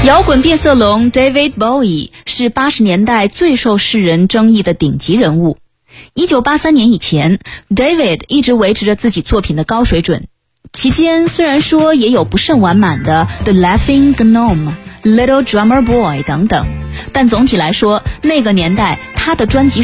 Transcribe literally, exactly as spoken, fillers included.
摇滚变色龙 David Bowie 是八十年代最受世人争议的顶级人物。一九八三年以前 David 一直维持着自己作品的高水准，期间虽然说也有不甚完满的 The Laughing Gnome、Little Drummer Boy 等等，但总体来说那个年代他的专辑